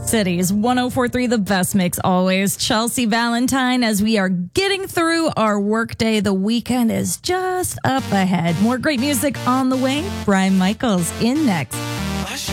Cities 104.3, the best mix always. Chelsea Valentine, as we are getting through our workday, the weekend is just up ahead. More great music on the way. Brian Michaels in next.